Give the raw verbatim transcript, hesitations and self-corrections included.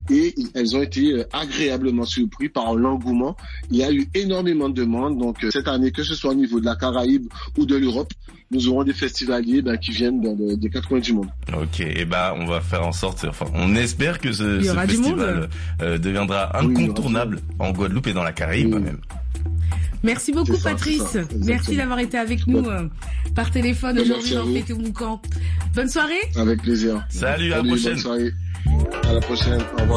et elles ont été agréablement surpris par l'engouement. Il y a eu énormément de demandes. Donc cette année, que ce soit au niveau de la Caraïbe ou de l'Europe, nous aurons des festivaliers ben, qui viennent dans de, des quatre coins du monde. Ok, et ben on va faire en sorte, enfin on espère que ce, ce festival euh, deviendra incontournable oui, en Guadeloupe et dans la Caraïbe oui. même. Merci beaucoup ça, Patrice. Merci d'avoir été avec nous euh, par téléphone ben, aujourd'hui dans Fête au Moucan. Bonne soirée. Avec plaisir. Salut, à la Salut, prochaine. Bonne soirée. À la prochaine. Au revoir.